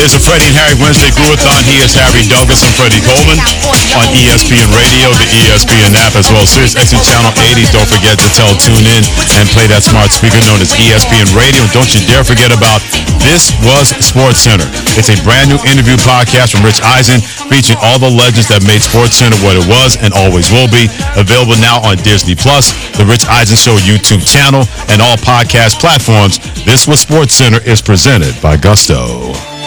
It's a Freddie and Harry Wednesday Groovathon. He is Harry Douglas and Freddie Coleman on ESPN Radio, the ESPN app, as well as Sirius XM Channel 80. Don't forget to tune in and play that smart speaker known as ESPN Radio. And don't you dare forget about This Was Sports Center. It's a brand new interview podcast from Rich Eisen featuring all the legends that made Sports Center what it was and always will be. Available now on Disney Plus, the Rich Eisen Show YouTube channel, and all podcast platforms. This Was Sports Center is presented by Gusto.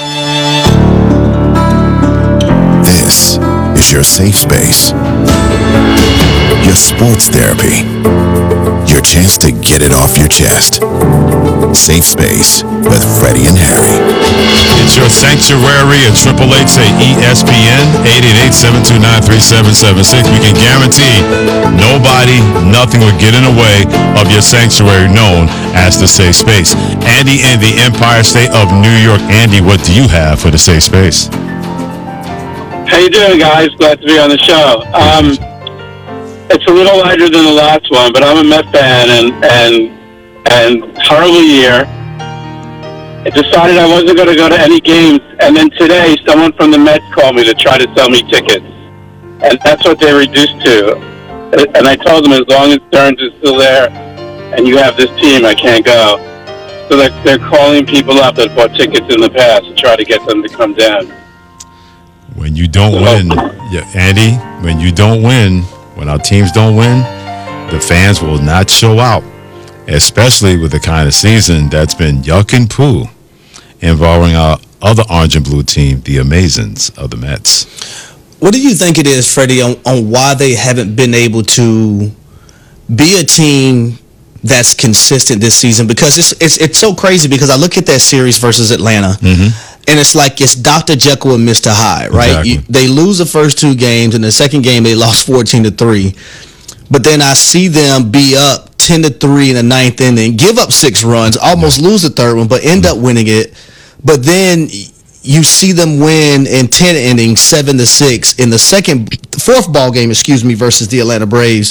This is your safe space, your sports therapy, your chance to get it off your chest. Safe Space with Freddie and Harry. It's your sanctuary at 888 say ESPN 888-729-3776. We can guarantee nobody, nothing will get in the way of your sanctuary known as the Safe Space. Andy in the Empire State of New York. Andy, what do you have for the Safe Space? How you doing, guys? Glad to be on the show. It's a little lighter than the last one, but I'm a Met fan, and horrible year. I decided I wasn't going to go to any games, and then today someone from the Mets called me to try to sell me tickets, and that's what they reduced to. And I told them as long as Stearns is still there and you have this team, I can't go. So they're calling people up that bought tickets in the past to try to get them to come down. When you don't win, Andy, when you don't win, when our teams don't win, the fans will not show out, especially with the kind of season that's been yuck and poo involving our other orange and blue team, the Amazons of the Mets. What do you think it is, Freddie, on why they haven't been able to be a team that's consistent this season? Because it's so crazy, because I look at that series versus Atlanta, and it's like it's Dr. Jekyll and Mr. Hyde, right? Exactly. They lose the first two games, and the second game they lost 14-3. But then I see them be up 10-3 in the ninth inning, give up 6 runs, almost lose the third one, but end up winning it. But then you see them win in 10 innings, 7-6 in the fourth ball game, versus the Atlanta Braves.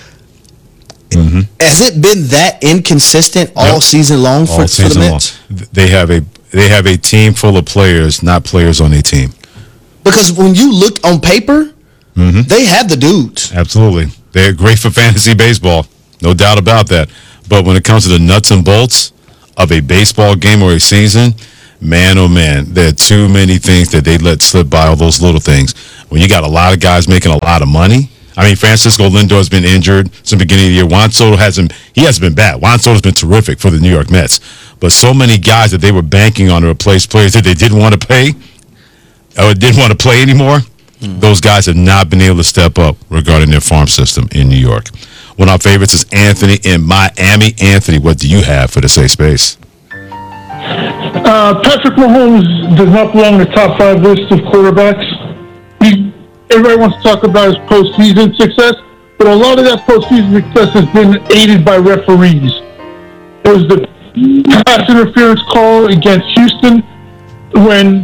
Has it been that inconsistent all season long for the Mets? They have a team full of players, not players on a team. Because when you look on paper, they have the dudes. Absolutely. They're great for fantasy baseball, no doubt about that. But when it comes to the nuts and bolts of a baseball game or a season, man, oh man, there are too many things that they let slip by, all those little things. When you got a lot of guys making a lot of money, I mean, Francisco Lindor has been injured since the beginning of the year. Juan Soto hasn't been bad. Juan Soto's been terrific for the New York Mets. But so many guys that they were banking on to replace players that they didn't want to pay or didn't want to play anymore, those guys have not been able to step up regarding their farm system in New York. One of our favorites is Anthony in Miami. Anthony, what do you have for the Safe Space? Patrick Mahomes does not belong in the top 5 list of quarterbacks. Everybody wants to talk about his postseason success, but a lot of that postseason success has been aided by referees. There was the pass interference call against Houston when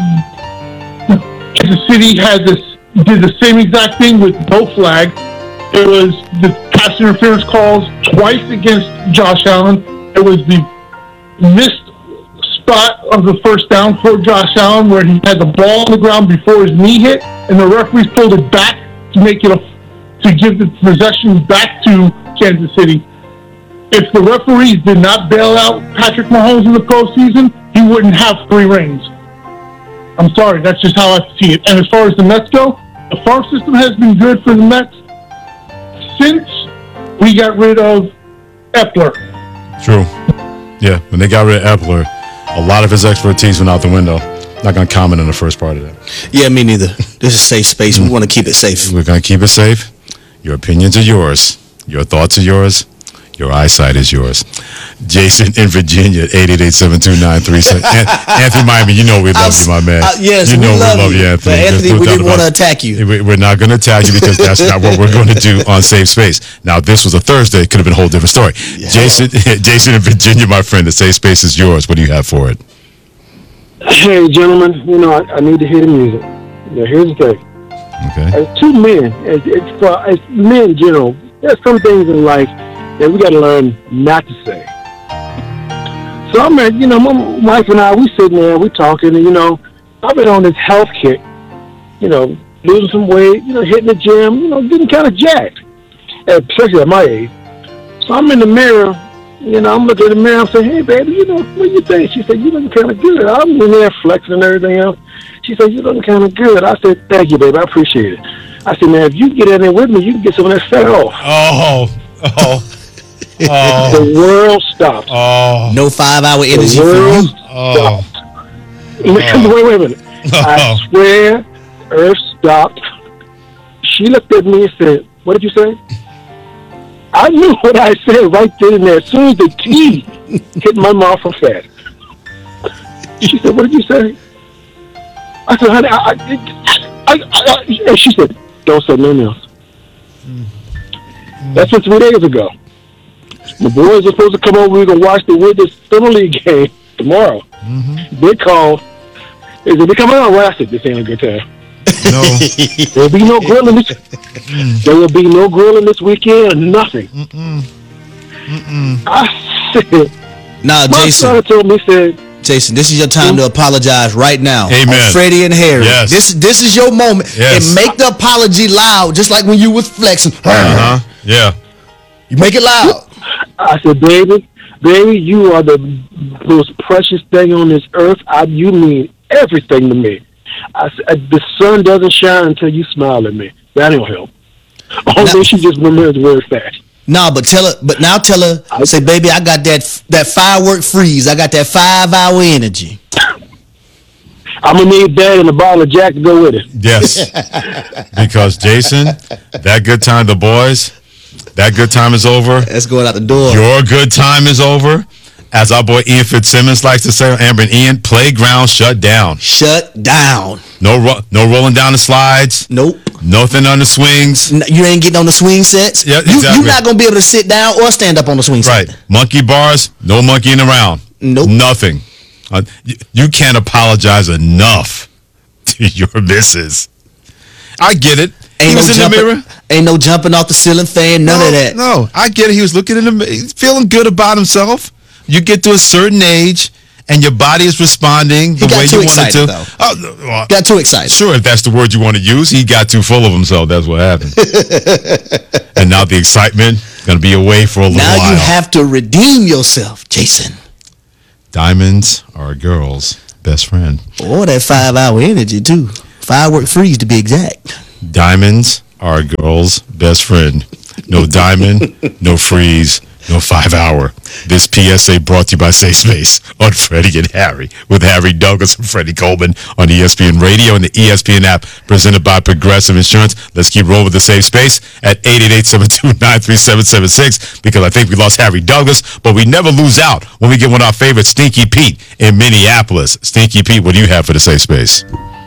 Kansas City did the same exact thing with no flag. It was the pass interference calls twice against Josh Allen. It was the missed spot of the first down for Josh Allen where he had the ball on the ground before his knee hit, and the referees pulled it back to make it to give the possession back to Kansas City. If the referees did not bail out Patrick Mahomes in the postseason, he wouldn't have 3 rings. I'm sorry, that's just how I see it. And as far as the Mets go, the farm system has been good for the Mets since we got rid of Epler. True. Yeah, when they got rid of Epler, a lot of his expertise went out the window. Not going to comment on the first part of that. Yeah, me neither. This is safe space. We want to keep it safe. We're going to keep it safe. Your opinions are yours. Your thoughts are yours. Your eyesight is yours. Jason in Virginia, 888-729-37. Anthony Miami, you know we love you, my man. Yes, you know we love you, Anthony. But Anthony, we didn't want to attack you. We're not going to attack you because that's not what we're going to do on Safe Space. Now, if this was a Thursday, it could have been a whole different story. Yeah. Jason in Virginia, my friend, the Safe Space is yours. What do you have for it? Hey, gentlemen, I need to hear the music. Here's the thing. Okay. As 2 men, as men in general, there's some things in life that we got to learn not to say. So my wife and I, we sitting there, we talking, and I've been on this health kick, losing some weight, hitting the gym, getting kind of jacked, especially at my age. So I'm in the mirror, I'm looking in the mirror, I'm saying, hey, baby, what do you think? She said, you looking kind of good. I'm in there flexing and everything else. She said, you looking kind of good. I said, thank you, baby, I appreciate it. I said, man, if you get in there with me, you can get some of that fat off. The world stopped. No 5-hour energy for you. Wait a minute. I swear, Earth stopped. She looked at me and said, what did you say? I knew what I said right then and there. As soon as the key hit my mouth from fat. She said, what did you say? I said, honey, and she said, don't say nothing else. That's been 3 days ago. The boys are supposed to come over. We're going to watch the Wizards Summer League game tomorrow. They called. They said, they coming out? Well, I said, this ain't a good time. No. There will be no grilling this. There will be no grilling this weekend. Nothing. I said, Nah, my Jason. son told me, said, Jason, this is your time to apologize right now. Amen. On Freddie and Harry. Yes. This is your moment. Yes. And make the apology loud, just like when you was flexing. Yeah. You make it loud. I said, baby, you are the most precious thing on this earth. You mean everything to me. I said, the sun doesn't shine until you smile at me. That ain't help. Although she just remembers very fast. No, but tell her, say, baby, I got that firework freeze. I got that 5-hour energy. I'm going to need that and a bottle of Jack to go with it. Yes. Because, Jason, that good time, the boys, that good time is over. That's going out the door. Your good time is over. As our boy Ian Fitzsimmons likes to say, Amber and Ian, playground shut down. Shut down. No rolling down the slides. Nope. Nothing on the swings. You ain't getting on the swing sets. Yeah, exactly. You're not going to be able to sit down or stand up on the swing set. Right. Monkey bars, no monkeying around. Nope. Nothing. You can't apologize enough to your missus. I get it. He was in the mirror. Ain't no jumping off the ceiling fan, none of that. No, I get it. He was looking in the mirror, feeling good about himself. You get to a certain age, and your body is responding the way you want it to. Though. Got too excited. Sure, if that's the word you want to use. He got too full of himself. That's what happened. And now the excitement going to be away for a little while. Now you have to redeem yourself, Jason. Diamonds are a girl's best friend. Or that 5-hour energy, too. Firework freeze, to be exact. Diamonds are a girl's best friend. No diamond, no freeze, no 5-hour. This PSA brought to you by Safe Space on Freddie and Harry with Harry Douglas and Freddie Coleman on ESPN Radio and the ESPN app presented by Progressive Insurance. Let's keep rolling with the Safe Space at 888-729-3776 because I think we lost Harry Douglas, but we never lose out when we get one of our favorites, Stinky Pete in Minneapolis. Stinky Pete, what do you have for the Safe Space?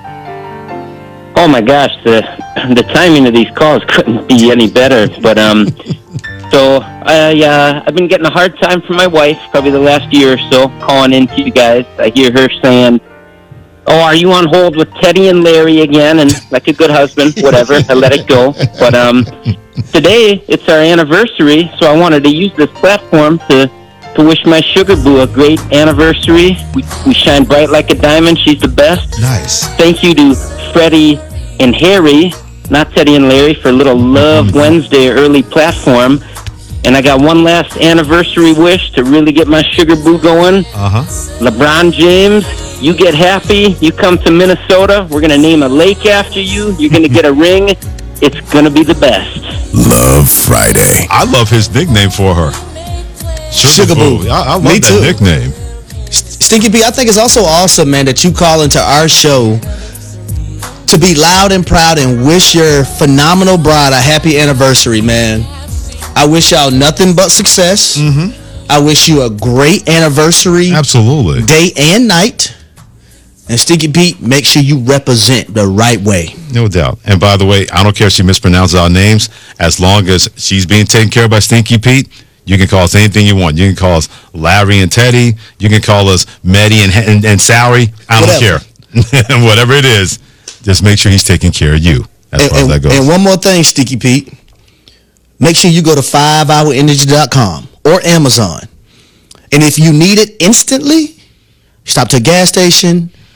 Oh my gosh, the timing of these calls couldn't be any better. But so I've been getting a hard time from my wife probably the last year or so calling into you guys. I hear her saying, "Oh, are you on hold with Teddy and Larry again?" And like a good husband, whatever, I let it go. But today it's our anniversary, so I wanted to use this platform to wish my sugar boo a great anniversary. We shine bright like a diamond. She's the best. Nice. Thank you to Freddie and Harry, not Teddy and Larry, for a little Love Wednesday early platform. And I got one last anniversary wish to really get my sugar boo going. LeBron James, you get happy. You come to Minnesota. We're going to name a lake after you. You're going to get a ring. It's going to be the best. Love Friday. I love his nickname for her. Sugar Boo. I love that nickname. Stinky P, I think it's also awesome, man, that you call into our show to be loud and proud and wish your phenomenal bride a happy anniversary, man. I wish y'all nothing but success. I wish you a great anniversary. Absolutely. Day and night. And Stinky Pete, make sure you represent the right way. No doubt. And by the way, I don't care if she mispronounces our names. As long as she's being taken care of by Stinky Pete, you can call us anything you want. You can call us Larry and Teddy. You can call us Maddie and Sally. I don't care. Whatever it is, just make sure he's taking care of you. As far as that goes. And one more thing, Stinky Pete. Make sure you go to 5hourenergy.com or Amazon. And if you need it instantly, stop to a gas station,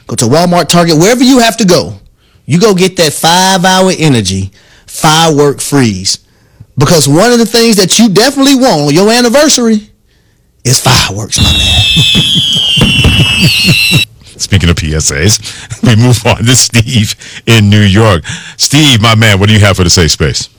go to Walmart, Target, wherever you have to go. You go get that 5-hour energy, firework freeze. Because one of the things that you definitely want on your anniversary is fireworks, my man. Speaking of PSAs, we move on to Steve in New York. Steve, my man, what do you have for the safe space?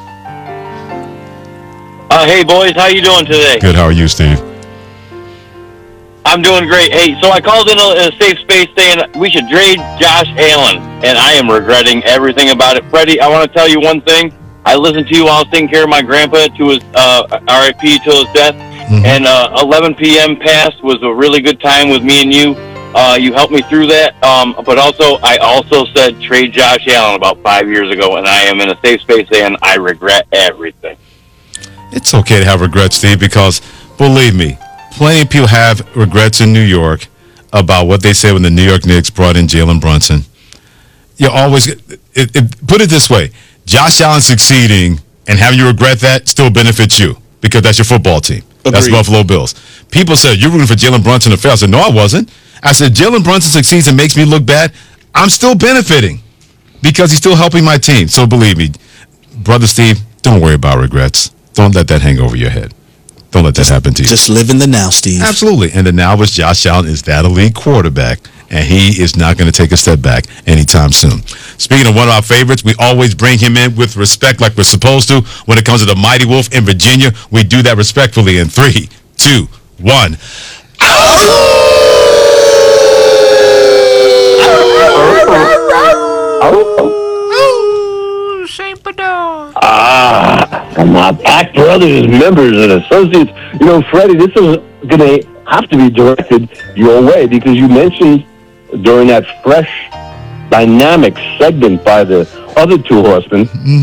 Hey, boys, how you doing today? Good, how are you, Steve? I'm doing great. Hey, so I called in a safe space saying we should trade Josh Allen, and I am regretting everything about it. Freddie, I want to tell you one thing. I listened to you while I was taking care of my grandpa to his RIP till his death, and 11 p.m. past was a really good time with me and you. You helped me through that, but I also said trade Josh Allen about 5 years ago, and I am in a safe space saying I regret everything. It's okay to have regrets, Steve, because believe me, plenty of people have regrets in New York about what they said when the New York Knicks brought in Jalen Brunson. You always put it this way: Josh Allen succeeding and having you regret that still benefits you because that's your football team. Agreed. That's the Buffalo Bills. People said you're rooting for Jalen Brunson to fail. I said no, I wasn't. I said Jalen Brunson succeeds and makes me look bad. I'm still benefiting because he's still helping my team. So believe me, brother Steve, don't worry about regrets. Don't let that hang over your head. Don't let that happen to you. Just live in the now, Steve. Absolutely. And the now is Josh Allen is that elite quarterback, and he is not going to take a step back anytime soon. Speaking of one of our favorites, we always bring him in with respect like we're supposed to. When it comes to the Mighty Wolf in Virginia, we do that respectfully in 3, 2, 1. My Pack Brothers members and associates. You know, Freddie, this is going to have to be directed your way because you mentioned during that fresh, dynamic segment by the other two horsemen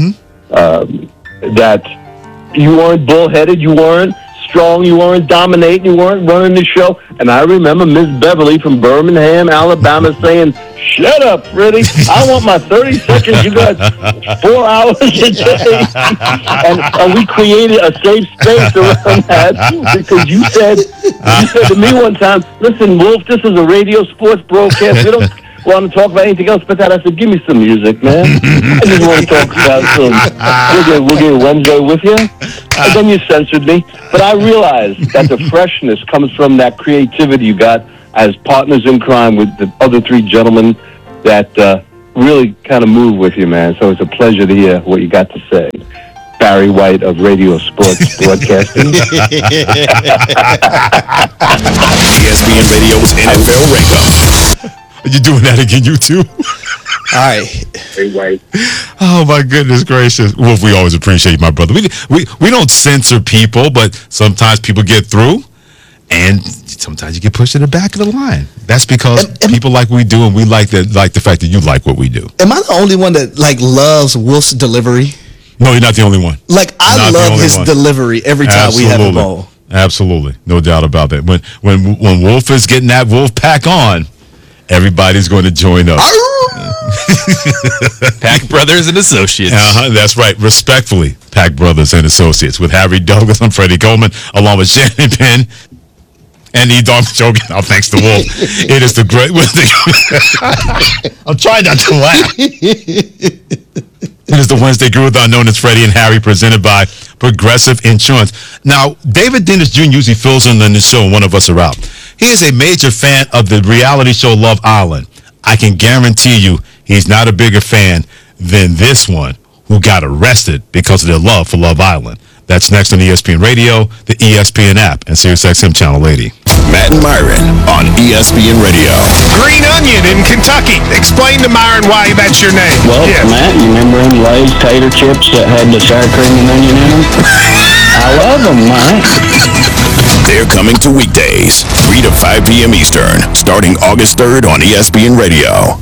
that you weren't bullheaded, you weren't strong, you weren't dominating, you weren't running the show. And I remember Miss Beverly from Birmingham, Alabama saying, "Shut up, Freddie. I want my 30 seconds. You got 4 hours a day." And we created a safe space around that because you said to me one time, "Listen, Wolf, this is a radio sports broadcast. We don't want to talk about anything else but that." I said, "Give me some music, man. I just want to talk about some. We'll get Wednesday with you." And then you censored me. But I realized that the freshness comes from that creativity you got as partners in crime with the other three gentlemen that really kind of move with you, man. So it's a pleasure to hear what you got to say. Barry White of Radio Sports Broadcasting. ESPN Radio's NFL Rankup. Are you doing that again, you too? All right. Barry White. Oh my goodness gracious, Wolf! We always appreciate you, my brother. We don't censor people, but sometimes people get through, and sometimes you get pushed to the back of the line. That's because people like what we do, and we like the fact that you like what we do. Am I the only one that loves Wolf's delivery? No, you're not the only one. I love his delivery every time we have a ball. Absolutely, no doubt about that. When Wolf is getting that Wolf pack on, everybody's going to join up. Pack Brothers and Associates. That's right. Respectfully, Pack Brothers and Associates with Harry Douglas. I'm Freddie Coleman, along with Shannon Penn and E-Dog Joking. Oh, thanks to Wolf. It is the great. I'm trying not to laugh. It is the Wednesday Groove known as Freddie and Harry, presented by Progressive Insurance. Now, David Dennis Jr. usually fills in the show when one of us are out. He is a major fan of the reality show Love Island. I can guarantee you he's not a bigger fan than this one who got arrested because of their love for Love Island. That's next on ESPN Radio, the ESPN app, and SiriusXM Channel 80. Matt and Myron on ESPN Radio. Green Onion in Kentucky. Explain to Myron why that's your name. Well, Matt, you remember them Lay's tater chips that had the sour cream and onion in them? I love them, Mike. They're coming to weekdays, 3 to 5 p.m. Eastern, starting August 3rd on ESPN Radio.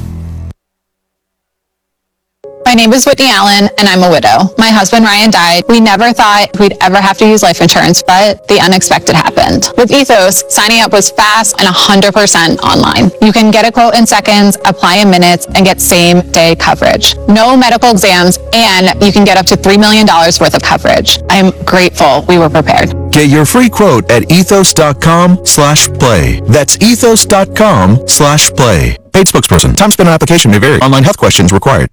My name is Whitney Allen, and I'm a widow. My husband, Ryan, died. We never thought we'd ever have to use life insurance, but the unexpected happened. With Ethos, signing up was fast and 100% online. You can get a quote in seconds, apply in minutes, and get same-day coverage. No medical exams, and you can get up to $3 million worth of coverage. I am grateful we were prepared. Get your free quote at ethos.com/play. That's ethos.com/play. Paid spokesperson. Time spent on application may vary. Online health questions required.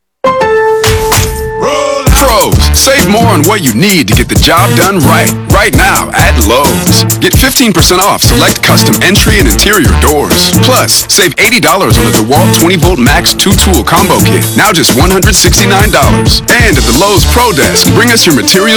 Pros, save more on what you need to get the job done right. Right now at Lowe's. Get 15% off select custom entry and interior doors. Plus, save $80 on the DeWalt 20-volt Max 2-tool combo kit. Now just $169. And at the Lowe's Pro Desk, bring us your material